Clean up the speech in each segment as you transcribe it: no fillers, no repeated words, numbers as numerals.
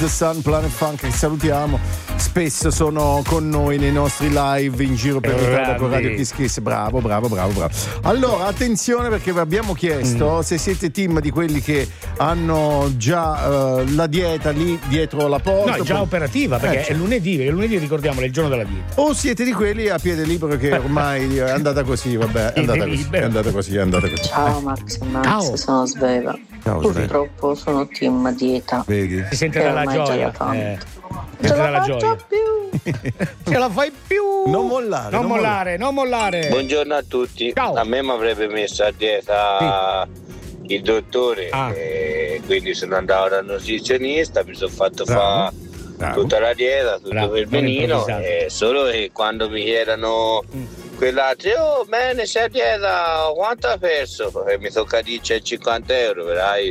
the Sun, Planet Funk, che salutiamo, spesso sono con noi nei nostri live in giro per l'Italia con Radio Kiss Kiss. Bravo. Allora attenzione, perché vi abbiamo chiesto se siete team di quelli che hanno già la dieta lì dietro la porta. No, è già operativa, perché è lunedì, ricordiamo, è il giorno della dieta. O siete di quelli a piede libero che ormai è andata così, vabbè, è andata così. Ciao Max, sono Sveva. Purtroppo sono team dieta. Vedi? Si sente dalla gioia. Non ce la faccio più. Ce la fai più. Non mollare. Buongiorno a tutti. Ciao. A me mi avrebbe messo a dieta il dottore, quindi sono andato da nutrizionista, mi sono fatto fare tutta la dieta, tutto per benino, solo che quando mi chiedono quell'altro, bene, sei a dieta, quanto ha perso? E mi tocca dire 50 euro, vedrai.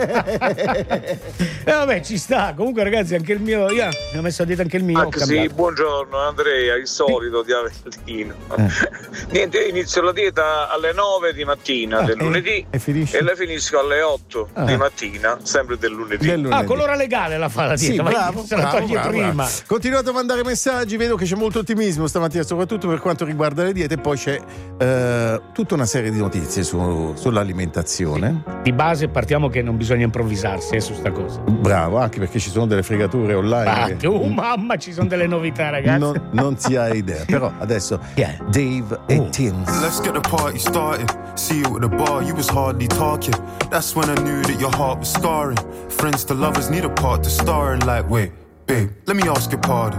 Vabbè, ci sta. Comunque ragazzi, anche il mio, io mi ho messo a dieta anche il mio. Sì, buongiorno Andrea, il solito di Avellino. Niente, inizio la dieta alle 9 di mattina del lunedì e la finisco alle 8 di mattina, sempre del lunedì. Con l'ora legale la fa la dieta. Sì, bravo, se la toglie prima. Bravo. Continuate a mandare messaggi, vedo che c'è molto ottimismo stamattina, soprattutto per quanto riguarda le diete. Poi c'è tutta una serie di notizie sull'alimentazione. Sì. Di base partiamo che non bisogna improvvisarsi su sta cosa. Bravo, anche perché ci sono delle fregature online. Mamma, ci sono delle novità, ragazzi. Non si ha idea. Però adesso Dave e Tins. Let's get the party started. See you at the bar, you was hardly talking. That's when I knew that your heart was scarring. Friends to lovers need a part to star in. Like, wait, babe, let me ask your pardon.